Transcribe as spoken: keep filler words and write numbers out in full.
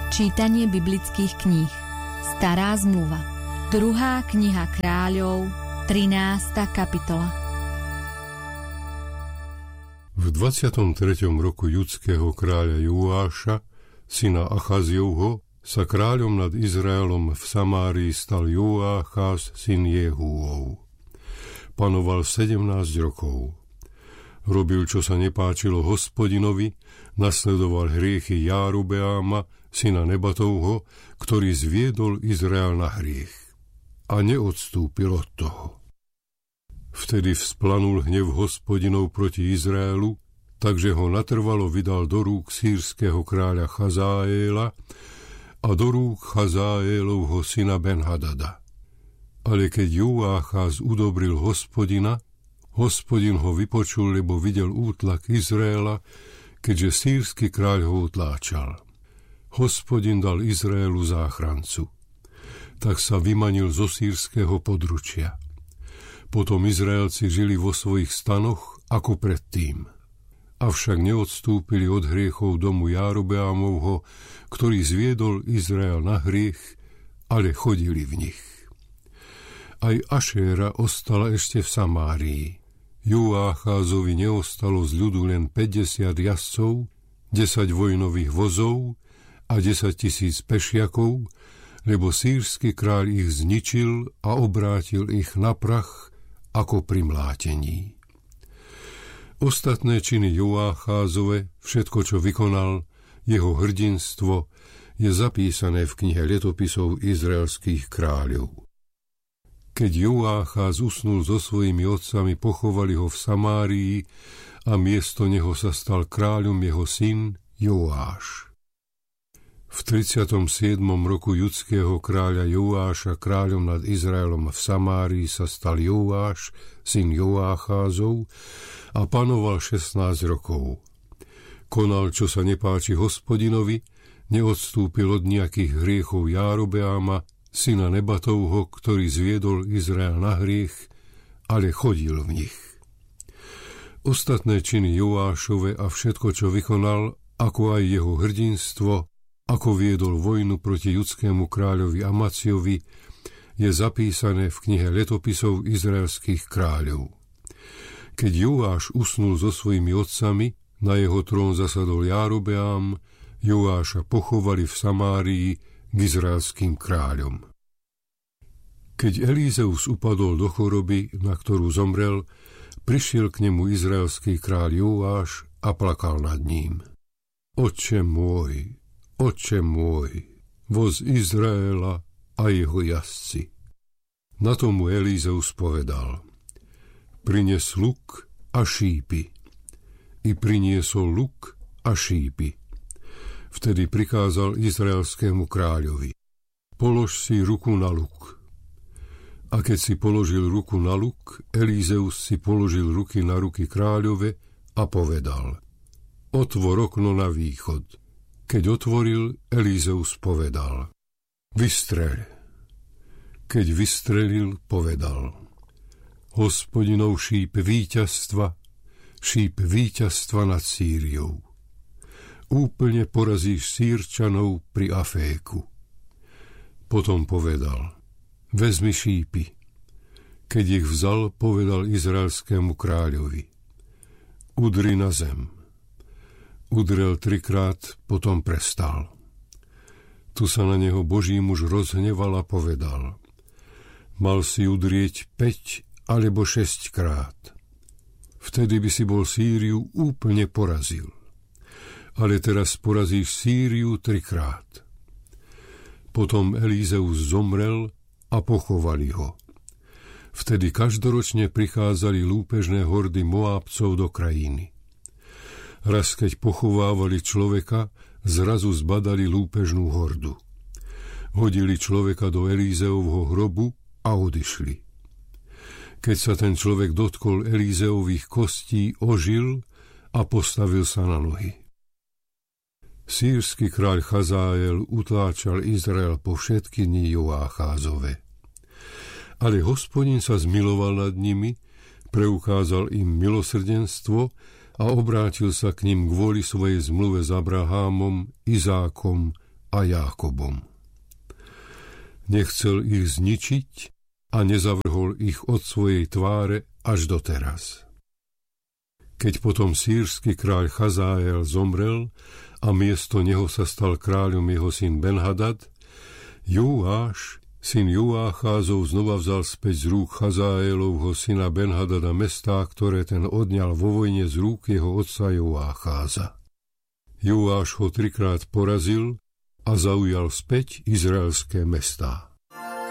Čítanie biblických kníh. Stará zmluva. Druhá kniha kráľov, trinásta kapitola. V dvadsiatom treťom roku judského kráľa Joáša, syna Achaziovho, sa kráľom nad Izraelom v Samárii stal Joáchaz, syn Jehúov. Panoval sedemnásť rokov. Robil, čo sa nepáčilo Hospodinovi, nasledoval hriechy Járobeáma, syna Nebatovho, ktorý zviedol Izrael na hriech. A neodstúpil od toho. Vtedy vzplanul hnev Hospodinov proti Izraelu, takže ho natrvalo vydal do rúk sýrskeho kráľa Chazáéla a do rúk Chazáélovho syna Benhadada. Ale keď Joáchaz udobril Hospodina, Hospodin ho vypočul, lebo videl útlak Izraela, keďže sýrsky kráľ ho utláčal. Hospodin dal Izraelu záchrancu. Tak sa vymanil zo sýrskeho područia. Potom Izraelci žili vo svojich stanoch ako predtým. Avšak neodstúpili od hriechov domu Járobeámovho, ktorý zviedol Izrael na hriech, ale chodili v nich. Aj Ašéra ostala ešte v Samárii. Joácházovi neostalo z ľudu len päťdesiat jazdcov, desať vojnových vozov a desať tisíc pešiakov, lebo sýrsky kráľ ich zničil a obrátil ich na prach ako pri mlátení. Ostatné činy Joácházove, všetko, čo vykonal, jeho hrdinstvo, je zapísané v knihe letopisov izraelských kráľov. Keď Joácház usnul so svojimi otcami, pochovali ho v Samárii a miesto neho sa stal kráľom jeho syn Joáš. V tridsiatom siedmom roku judského kráľa Joáša kráľom nad Izraelom v Samárii sa stal Joáš, syn Joácházov, a panoval šestnásť rokov. Konal, čo sa nepáči Hospodinovi, neodstúpil od nejakých hriechov Járobeáma, syna Nebatovho, ktorý zviedol Izrael na hriech, ale chodil v nich. Ostatné činy Joášove a všetko, čo vykonal, ako aj jeho hrdinstvo, ako viedol vojnu proti judskému kráľovi Amaciovi, je zapísané v knihe letopisov izraelských kráľov. Keď Joáš usnul so svojimi otcami, na jeho trón zasadol Járobeám, Joáša pochovali v Samárii k izraelským kráľom. Keď Elízeus upadol do choroby, na ktorú zomrel, prišiel k nemu izraelský kráľ Joáš a plakal nad ním. Otče môj, Otče môj, voz Izraela a jeho jazdci. Na tomu Elízeus povedal: Prines luk a šípy. I priniesol luk a šípy. Vtedy prikázal izraelskému kráľovi: Polož si ruku na luk. A keď si položil ruku na luk, Elízeus si položil ruky na ruky kráľove a povedal: Otvor okno na východ. Keď otvoril, Elízeus povedal: Vystreľ. Keď vystrelil, povedal: Hospodinov šíp víťazstva, šíp víťazstva nad Sýriou. Úplne porazíš Sýrčanov pri Aféku. Potom povedal: Vezmi šípy. Keď ich vzal, povedal izraelskému kráľovi: Udri na zem. Udrel trikrát, potom prestal. Tu sa na neho Boží muž rozhneval a povedal: Mal si udrieť päť alebo šesť krát. Vtedy by si bol Sýriu úplne porazil. Ale teraz porazíš Sýriu trikrát. Potom Elízeus zomrel a pochovali ho. Vtedy každoročne prichádzali lúpežné hordy Moábcov do krajiny. Raz, keď pochovávali človeka, zrazu zbadali lúpežnú hordu. Hodili človeka do Elízeovho hrobu a odišli. Keď sa ten človek dotkol Elízeových kostí, ožil a postavil sa na nohy. Sýrsky kráľ Chazáel utláčal Izrael po všetky dni Joácházove. Ale Hospodin sa zmiloval nad nimi, preukázal im milosrdenstvo a obrátil sa k nim kvôli svojej zmluve s Abrahámom, Izákom a Jákobom. Nechcel ich zničiť a nezavrhol ich od svojej tváre až doteraz. Keď potom sýrsky kráľ Chazael zomrel a miesto neho sa stal kráľom jeho syn Benhadad, Joáš, syn Joácházov, znova vzal späť z rúk Chazaelovho syna Benhadada mestá, ktoré ten odňal vo vojne z rúk jeho otca Joácháza. Joáš ho trikrát porazil a zaujal späť izraelské mestá.